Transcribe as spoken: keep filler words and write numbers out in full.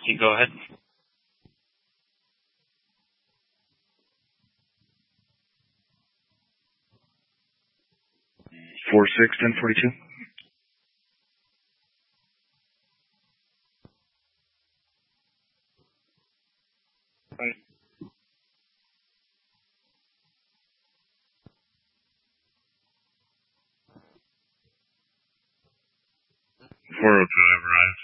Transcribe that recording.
You go ahead. Four six ten forty two. Right. Four oh two, I've arrived.